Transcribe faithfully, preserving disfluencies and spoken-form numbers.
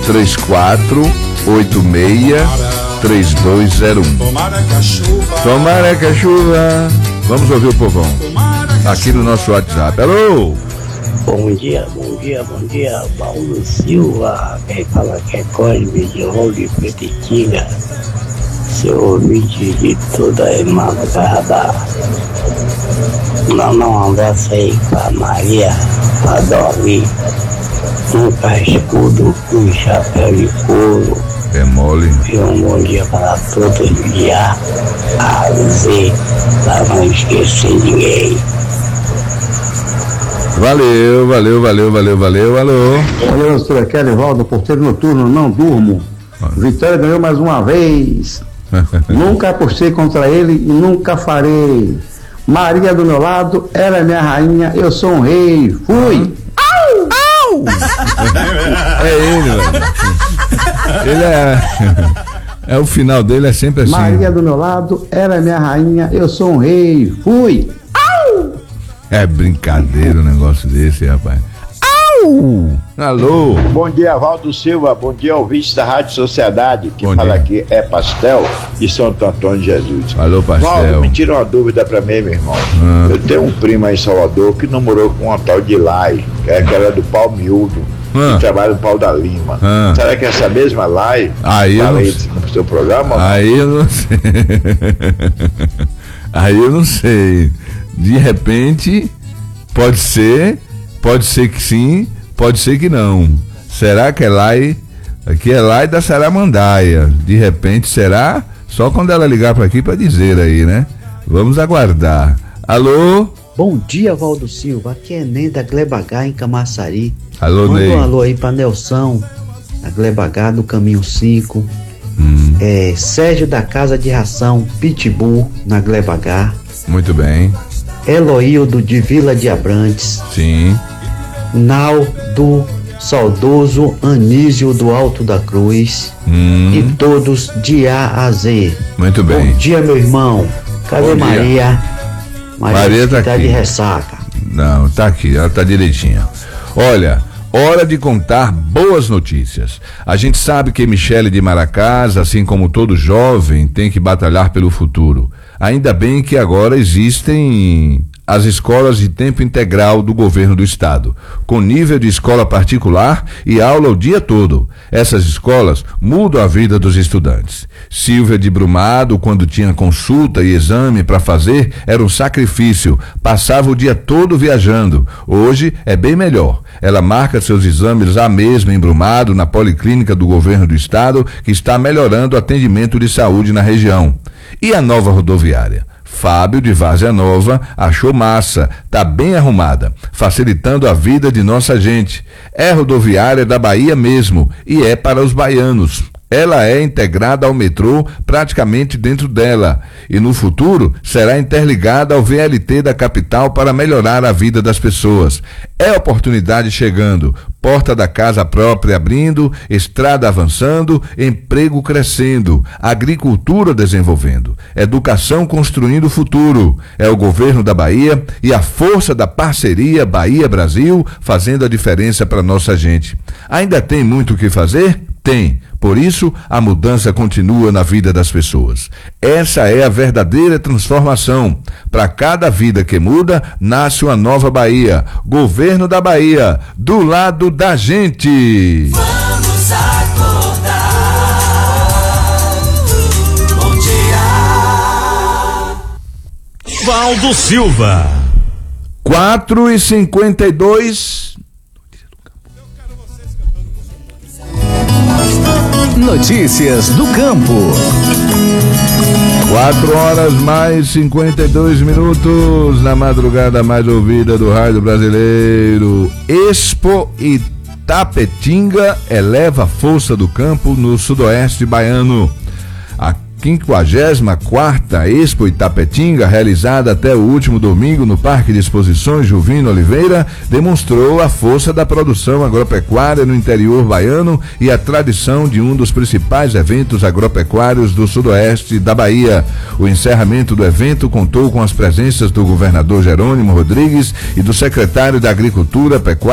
três quatro oito seis três dois zero um. Tomara que a chuva. Tomara que a chuva. Vamos ouvir o povão aqui no nosso WhatsApp. Alô? Bom dia, bom dia, bom dia, Paulo Silva. Quem fala que é Cosme de Rolo de Petitinga, seu ouvinte de toda a madrugada. Não, não, um abraço aí pra Maria, pra dormir. Um cascudo, um chapéu de couro. É mole. E um bom dia para todos, de A a Z, pra não esquecer ninguém. Valeu, valeu, valeu, valeu, valeu, alô. Valeu, senhor Kelly Valdo, porteiro noturno, não durmo. Vitória ganhou mais uma vez. Nunca apostei contra ele e nunca farei. Maria do meu lado, ela é minha rainha, eu sou um rei. Fui! Au! Au! É ele, velho. Ele é. É o final dele, é sempre assim. Maria do meu lado, ela é minha rainha, eu sou um rei. Fui! Au! É brincadeira um negócio desse, rapaz. Au! Alô? Bom dia, Valdo Silva. Bom dia, ouvintes da Rádio Sociedade. Quem Bom fala dia. aqui é Pastel de Santo Antônio de Jesus. Alô, Pastel. Valdo, me tira uma dúvida pra mim, meu irmão. Ah. Eu tenho um primo aí em Salvador que namorou com uma tal de Lai, que é aquela do pau miúdo, Ah. que trabalha no pau da Lima. Ah. Será que é essa mesma Lai? Aí eu Fala não aí sei. no seu programa? Aí eu não sei. Aí eu não sei. De repente, pode ser, pode ser que sim, pode ser que não. Será que é Lai? Aqui é Lai da Saramandaia. De repente será? Só quando ela ligar para aqui para dizer aí, né? Vamos aguardar. Alô? Bom dia, Valdo Silva. Aqui é Ney da Glebagá, em Camaçari. Alô, Manda Ney. um alô aí pra Nelson, da Glebagá, do Caminho cinco. Hum. É, Sérgio da Casa de Ração, Pitbull, na Glebagá. Muito bem. Eloíldo de Vila de Abrantes. Sim. Nau do saudoso Anísio do Alto da Cruz. Hum. E todos de A a Z. Muito bem. Bom dia, meu irmão. Cadê Bom dia. Maria? Maria tá tá aqui. de ressaca. Não, tá aqui, ela tá direitinha. Olha, hora de contar boas notícias. A gente sabe que Michele de Maracás, assim como todo jovem, tem que batalhar pelo futuro. Ainda bem que agora existem as escolas de tempo integral do governo do estado, com nível de escola particular e aula o dia todo. Essas escolas mudam a vida dos estudantes. Silvia de Brumado, quando tinha consulta e exame para fazer, era um sacrifício. Passava o dia todo viajando. Hoje é bem melhor. Ela marca seus exames lá mesmo em Brumado, na policlínica do governo do estado, que está melhorando o atendimento de saúde na região. E a nova rodoviária? Fábio de Várzea Nova achou massa, tá bem arrumada, facilitando a vida de nossa gente. É rodoviária da Bahia mesmo e é para os baianos. Ela é integrada ao metrô praticamente dentro dela e no futuro será interligada ao V L T da capital para melhorar a vida das pessoas. É oportunidade chegando, porta da casa própria abrindo, estrada avançando, emprego crescendo, agricultura desenvolvendo, educação construindo o futuro. É o governo da Bahia e a força da parceria Bahia-Brasil fazendo a diferença para nossa gente. Ainda tem muito o que fazer? Tem. Por isso, a mudança continua na vida das pessoas. Essa é a verdadeira transformação. Para cada vida que muda, nasce uma nova Bahia. Governo da Bahia, do lado da gente. Vamos acordar. Bom dia. Valdo Silva. quatro e cinquenta e dois. Notícias do campo. Quatro horas mais cinquenta e dois minutos na madrugada mais ouvida do rádio brasileiro. Expo Itapetinga eleva a força do campo no sudoeste baiano. A quinquagésima quarta Expo Itapetinga, realizada até o último domingo no Parque de Exposições Juvino Oliveira, demonstrou a força da produção agropecuária no interior baiano e a tradição de um dos principais eventos agropecuários do sudoeste da Bahia. O encerramento do evento contou com as presenças do governador Jerônimo Rodrigues e do secretário da Agricultura, Pecuária